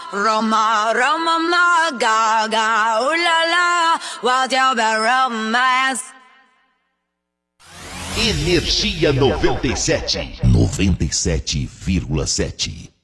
Roma, Roma, ma, gaga, ooh la la, what's your bad romance? Energia 97. 97,7.